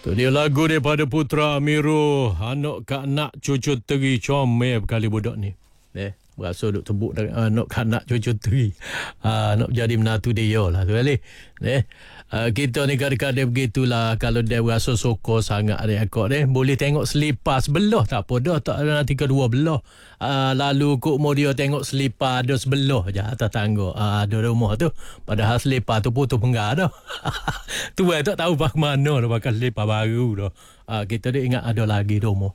Tu dia lagu daripada Putra Amirul. Anak kak nak cucu teri comel kali budak ni. Berasa duk tebuk anak kak nak cucu teri. Nak jadi menatu dia lah tu kali. Kita ni kadang-kadang begitulah. Kalau dia berasa sokor sangat adik akak dia, boleh tengok selipar sebelah. Tak apa dah, tak ada nanti kedua belah. Lalu kuk mau dia tengok selipar ada sebelah je atas tangga. Ada rumah tu. Padahal selipar tu putus penggar dah. Tu tak tahu pak mana dah pakai selipar baru dah. Kita dia ingat ada lagi rumah.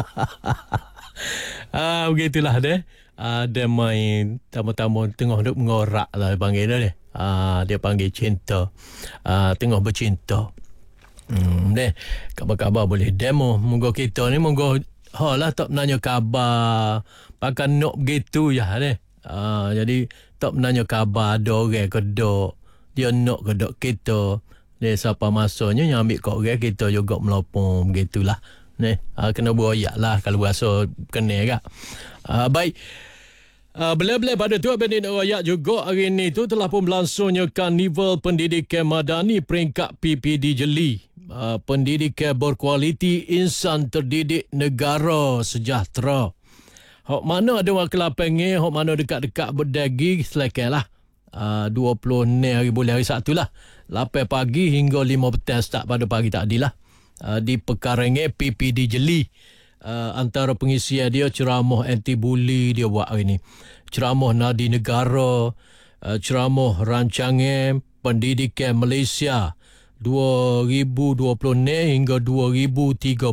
Begitulah dia. Dia main tamu-tamu tengah duk mengorak lah panggil dia. Dia panggil cinta. Tengah bercinta. Kabar-kabar boleh demo. Moga kita ni moga lah tak menanya khabar. Pakai nak begitu je dia. Jadi tak menanya khabar ada orang ke dok. Dia nak ke dok kita. Dia siapa masanya yang ambil kat orang kita juga melopong begitulah. Kena beroyak lah kalau rasa kena kak. Baik. Bila-bila pada tu Abang nak royak juga hari ni tu telah pun berlangsungnya Karnival Pendidikan Madani peringkat PPD Jeli. Pendidikan berkualiti, insan terdidik, negara sejahtera. Hok mana ada wakil lapangnya, hok mana dekat-dekat berdagi selekan lah. 20 hari bulan hari Sabtu lah. 8 pagi hingga 5 petang start pada pagi tadi lah. Di pekarangnya PPD Jeli. Antara pengisian dia ceramah anti-bully dia buat hari ni. Ceramah nadi negara, ceramah rancangan pendidikan Malaysia 2020 hingga 2035.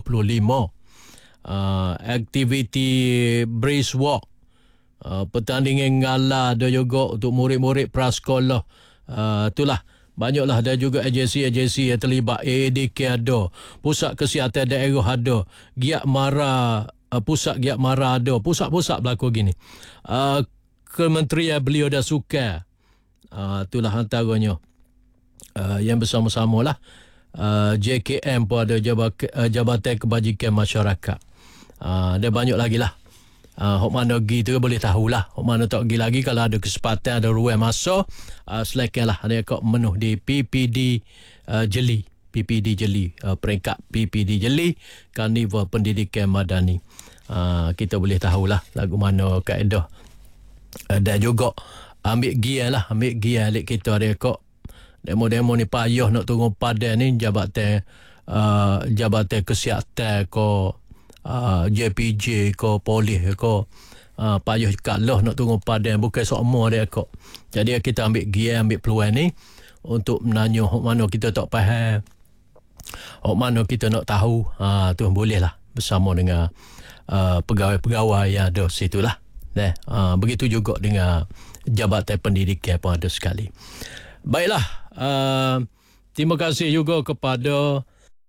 Aktiviti Brace Walk, pertandingan ngala ada juga untuk murid-murid prasekolah. Itulah. Banyaklah ada juga agensi-agensi yang terlibat. AADK ada, Pusat Kesihatan Daerah ada, Giat Mara, Pusat Giat Mara ada, pusat-pusat berlaku gini. Kementerian Belia dan Sukan, itulah antaranya. Yang bersama-sama lah. JKM pun ada, Jabatan Kebajikan Masyarakat. Ada banyak lagi lah. Hok mana pergi tu boleh tahulah. Hok mana tak pergi lagi, kalau ada kesempatan, ada ruang masa, selekan lah ada kat menuh di PPD Jeli. PPD Jeli, peringkat PPD Jeli, Karnival Pendidikan Madani. Kita boleh tahulah lagu mana kaedah. Dan juga ambil gear lah, ambil gear alik kita ada kat demo-demo ni payah nak turun padan ni. Jabatan Kesihatan ko, JPJ ko, polis ko, payah kalah nak tunggu padan, bukan semua dia kok. Jadi kita ambil gear, ambil peluang ni untuk menanya hok mana kita tak faham, hok mana kita nak tahu. Tu boleh lah bersama dengan pegawai-pegawai yang ada situ lah. Begitu juga dengan Jabatan Pendidikan pun ada sekali. Baiklah, terima kasih juga kepada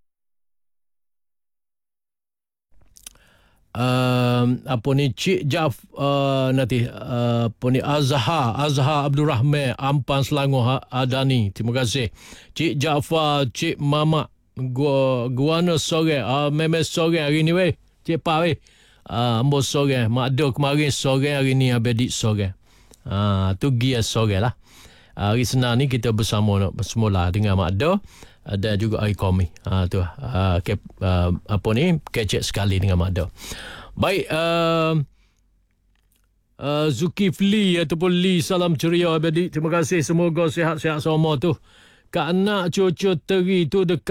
Cik Jaf Azhar Abdul Rahman Ampan Selangor Adani. Terima kasih Cik Jaafar, Cik Mamak Guana sore, memang sore hari ni weh Cik Pa weh. Ambo sore, mak do kemarin sore, hari ni abedik sore. Tu gia sore lah. Hari Senin ni kita bersama semula dengan mak do dan juga hari Komi. Kecek sekali dengan mak do. Baik, Zulkifli ataupun Lee, salam ceria abadi. Terima kasih, semoga sihat-sihat semua tu. Kak nak cucu teri tu dekat